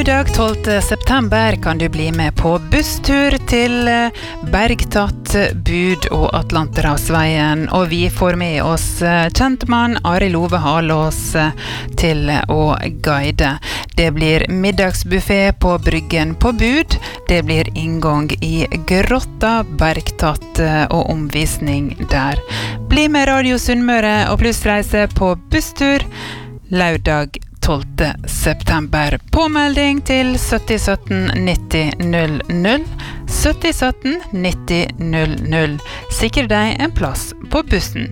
Lørdag 12. september kan du bli med på busstur til Bergtatt, Bud og Atlanterhavsveien, og vi får med oss kjentmann Arild Ove Halås til å guide. Det blir middagsbuffet på Bryggen på Bud, det blir inngang i Grotta, Bergtatt og omvisning der. Bli med Radio Sunnmøre og plussreise på busstur lørdag 12. september. Påmelding til 7017 90 00. 7017 90 00. Sikre deg en plass på bussen.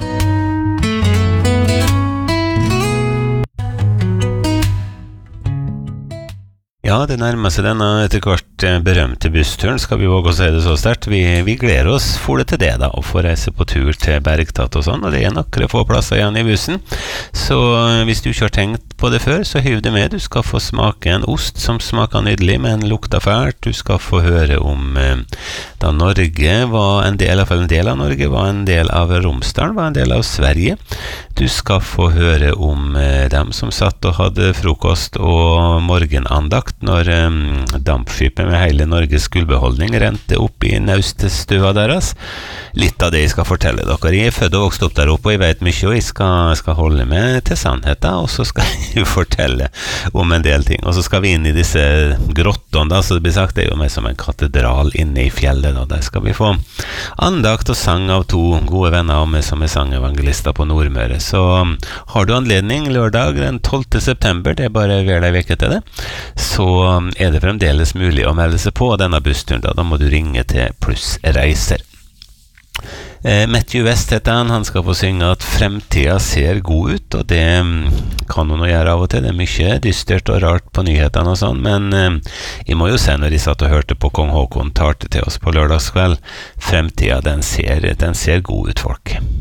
Ja, det nærmer seg denne etter hvert berømte bussturen, skal vi våge å si det så sterkt. Vi gleder oss for det til det da, og få reise på tur til Bergtatt og sånn, og det noen få plasser igjen i bussen. Så hvis du ikke har tenkt på det før, så hyv det med. Du skal få smake en ost som smaker nydelig, men lukter fælt. Du skal få høre om da Norge var en del av Norge, var en del av Romsdalen, var en del av Sverige. Du skal få høre om dem som satt og hadde frokost og morgenandakt når dampskipet med hele Norges gullbeholdning rente opp i naustestua deres. Litt av det jeg skal fortelle dere. Jeg født og vokst opp der oppe, og jeg vet mye, og jeg skal holde med til sannheten, og så skal jeg fortelle om en del ting. Og så skal vi inn i disse grottene, da, så det blir sagt, det jo mer som en katedral inne i fjellet, da. Der skal vi få andakt og sang av to gode venner av meg som sangevangelister på Nordmøre. Så har du anledning lørdag den 12. september, det bare vel en veke til det, så det fremdeles mulig å melde seg på denne bussturen. Da må du ringe til Pluss Reiser. Matthew West heter han skal få synge at fremtiden ser god ut, og det kan hun gjøre av og til. Det mye dystert og rart på nyhetene og sånn, men jeg må jo se når jeg satt og hørte på Kong Håkon talte til oss på lørdagskveld, fremtiden den ser god ut, folk.